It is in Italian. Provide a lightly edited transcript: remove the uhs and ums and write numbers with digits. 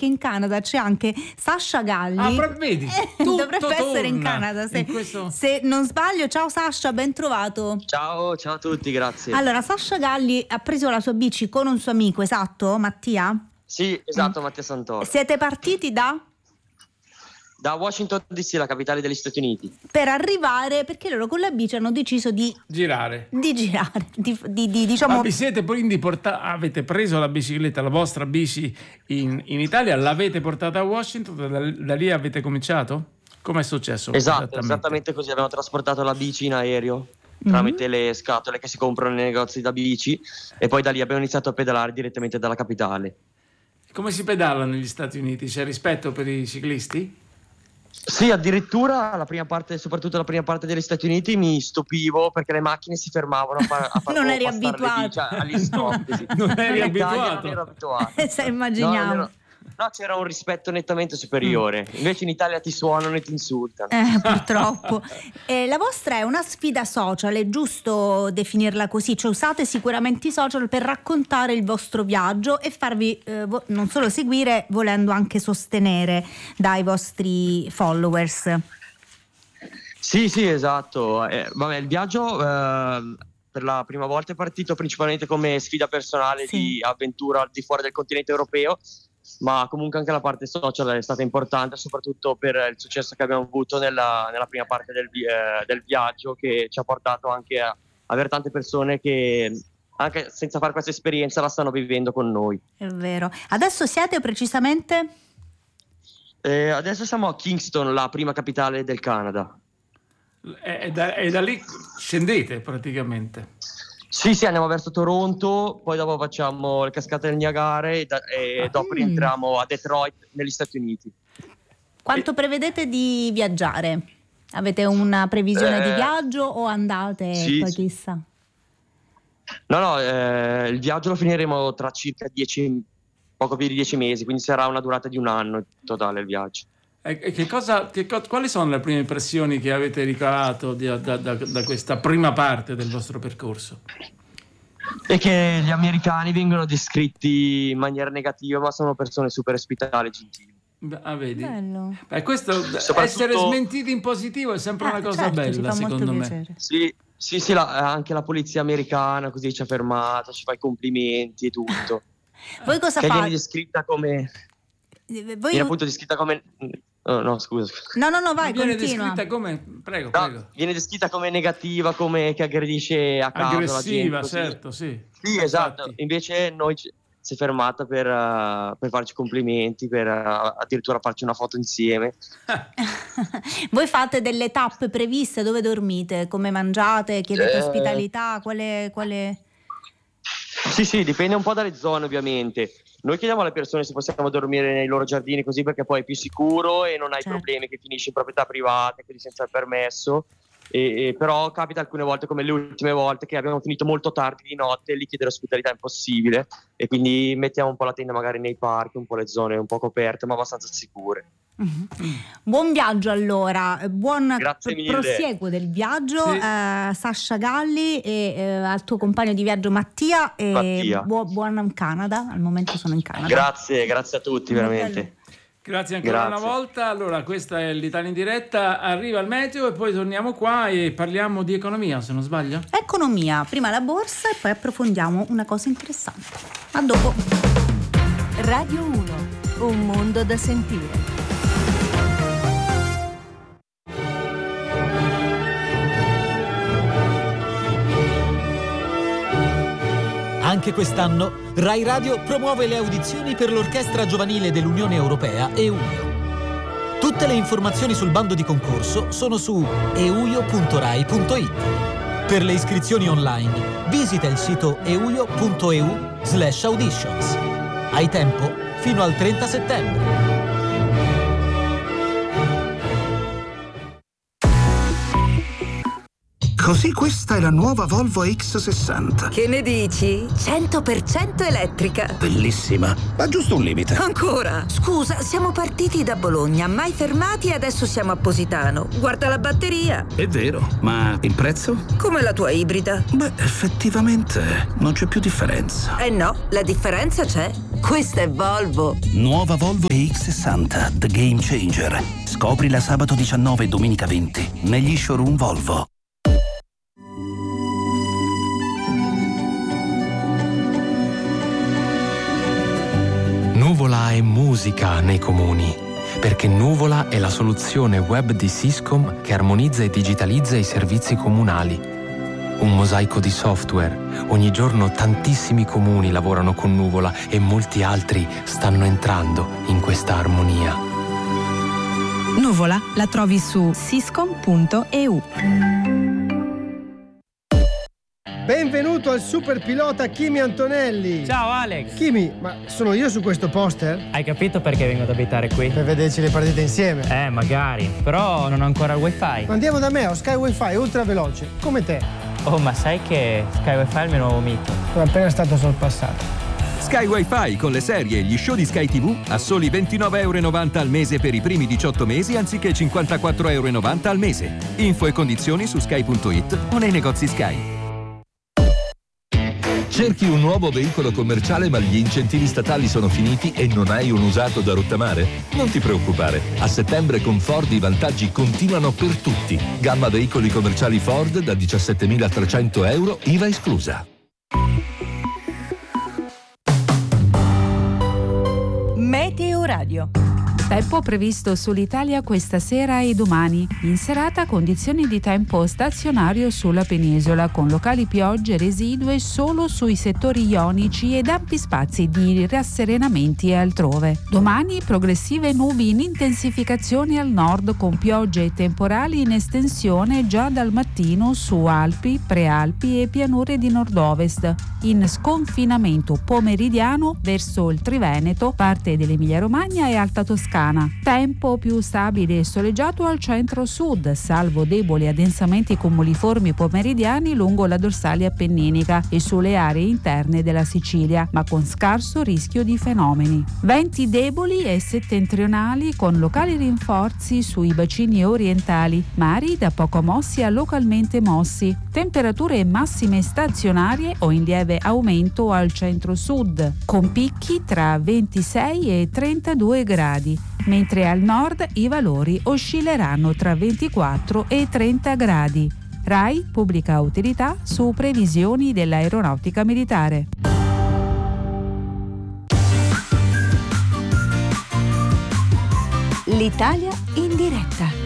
perché in Canada c'è anche Sasha Galli. Vedi, dovrebbe essere in Canada se non sbaglio. Ciao Sasha, ben trovato. Ciao a tutti, grazie. Allora, Sasha Galli ha preso la sua bici con un suo amico, esatto, Mattia? Sì, esatto, Mattia Santoro. Siete partiti da Washington DC, la capitale degli Stati Uniti. Per arrivare, perché loro con la bici hanno deciso di girare, diciamo. Ma vi siete quindi avete preso la bicicletta, la vostra bici in Italia, l'avete portata a Washington, da lì avete cominciato? Come è successo? Esatto, esattamente così. Abbiamo trasportato la bici in aereo tramite le scatole che si comprano nei negozi da bici e poi da lì abbiamo iniziato a pedalare direttamente dalla capitale. Come si pedala negli Stati Uniti? C'è rispetto per i ciclisti? Sì, addirittura soprattutto la prima parte degli Stati Uniti mi stupivo perché le macchine si fermavano a far non eri abituato agli stop. Sì. Non eri abituato. Non ero abituato. Se immaginiamo. No, c'era un rispetto nettamente superiore. Invece in Italia ti suonano e ti insultano. Purtroppo. La vostra è una sfida social, è giusto definirla così? Cioè usate sicuramente i social per raccontare il vostro viaggio e farvi non solo seguire, volendo anche sostenere dai vostri followers. Sì, esatto. Il viaggio per la prima volta è partito principalmente come sfida personale di avventura al di fuori del continente europeo, ma comunque anche la parte social è stata importante, soprattutto per il successo che abbiamo avuto nella prima parte del viaggio, che ci ha portato anche a avere tante persone che anche senza fare questa esperienza la stanno vivendo con noi. È vero. Adesso siete precisamente? Adesso siamo a Kingston, la prima capitale del Canada. E da lì scendete praticamente? Sì, andiamo verso Toronto, poi dopo facciamo le cascate del Niagara e dopo rientriamo a Detroit negli Stati Uniti. Quanto prevedete di viaggiare? Avete una previsione di viaggio o andate poi chissà? No, il viaggio lo finiremo tra circa poco più di 10 mesi, quindi sarà una durata di un anno in totale il viaggio. Quali sono le prime impressioni che avete ricavato da questa prima parte del vostro percorso? È che gli americani vengono descritti in maniera negativa, ma sono persone super ospitali e gentili. Vedi? Bello. Questo essere smentiti in positivo è sempre una cosa bella, secondo me. Sì, anche la polizia americana così ci ha fermato, ci fa i complimenti e tutto. Voi cosa fate? fate? Viene descritta come viene appunto descritta come no, scusa. No, vai, viene continua. descritta come prego. Viene descritta come negativa, come che aggredisce a caso aggressiva, la gente, certo, sì. Sì, esatto. Invece noi si è fermata per farci complimenti, per addirittura farci una foto insieme. Voi fate delle tappe previste? Dove dormite? Come mangiate? Chiedete ospitalità? Quale? Sì, dipende un po' dalle zone ovviamente. Noi chiediamo alle persone se possiamo dormire nei loro giardini, così perché poi è più sicuro e non hai problemi che finisci in proprietà private, quindi senza il permesso. Però capita alcune volte, come le ultime volte, che abbiamo finito molto tardi di notte e lì chiedere ospitalità è impossibile, e quindi mettiamo un po' la tenda magari nei parchi, un po' le zone un po' coperte ma abbastanza sicure. Buon viaggio allora, buon prosieguo del viaggio, Sasha Galli e al tuo compagno di viaggio Mattia. Buon Canada, al momento sono in Canada. Grazie a tutti, veramente. Grazie ancora una volta. Allora, questa è l'Italia in diretta, arriva il meteo e poi torniamo qua e parliamo di economia, se non sbaglio. Economia, prima la borsa e poi approfondiamo una cosa interessante. A dopo. Radio 1, un mondo da sentire. Anche quest'anno Rai Radio promuove le audizioni per l'Orchestra Giovanile dell'Unione Europea EUIO. Tutte le informazioni sul bando di concorso sono su euio.rai.it. Per le iscrizioni online visita il sito euio.eu/auditions. Hai tempo fino al 30 settembre. Così questa è la nuova Volvo X60. Che ne dici? 100% elettrica. Bellissima, ma giusto un limite. Ancora? Scusa, siamo partiti da Bologna, mai fermati e adesso siamo a Positano. Guarda la batteria. È vero, ma il prezzo? Come la tua ibrida. Beh, effettivamente non c'è più differenza. Eh no, la differenza c'è. Questa è Volvo. Nuova Volvo EX60, The Game Changer. Scoprila sabato 19 e domenica 20 negli showroom Volvo. Nuvola è musica nei comuni, perché Nuvola è la soluzione web di Syscom che armonizza e digitalizza i servizi comunali. Un mosaico di software. Ogni giorno tantissimi comuni lavorano con Nuvola e molti altri stanno entrando in questa armonia. Nuvola la trovi su syscom.eu. Benvenuto al super pilota Kimi Antonelli. Ciao Alex. Kimi, ma sono io su questo poster? Hai capito perché vengo ad abitare qui? Per vederci le partite insieme. Magari, però non ho ancora il wifi. Ma andiamo da me, ho Sky Wi-Fi ultra veloce, come te. Oh, ma sai che Sky Wi-Fi è il mio nuovo mito? Sono appena stato sorpassato. Sky Wi-Fi con le serie e gli show di Sky TV a soli €29,90 al mese per i primi 18 mesi anziché €54,90 al mese. Info e condizioni su sky.it o nei negozi Sky. Cerchi un nuovo veicolo commerciale ma gli incentivi statali sono finiti e non hai un usato da rottamare? Non ti preoccupare, a settembre con Ford i vantaggi continuano per tutti. Gamma veicoli commerciali Ford da €17.300, IVA esclusa. Meteo Radio. Tempo previsto sull'Italia questa sera e domani. In serata condizioni di tempo stazionario sulla penisola con locali piogge residue solo sui settori ionici ed ampi spazi di rasserenamenti altrove. Domani progressive nubi in intensificazione al nord con piogge e temporali in estensione già dal mattino su Alpi, Prealpi e pianure di nord-ovest. In sconfinamento pomeridiano verso il Triveneto, parte dell'Emilia-Romagna e Alta Toscana. Tempo più stabile e soleggiato al centro-sud, salvo deboli addensamenti cumuliformi pomeridiani lungo la dorsale appenninica e sulle aree interne della Sicilia, ma con scarso rischio di fenomeni. Venti deboli e settentrionali con locali rinforzi sui bacini orientali, mari da poco mossi a localmente mossi. Temperature massime stazionarie o in lieve aumento al centro-sud, con picchi tra 26 e 32 gradi. Mentre al nord i valori oscilleranno tra 24 e 30 gradi. RAI pubblica utilità su previsioni dell'aeronautica militare. L'Italia in diretta.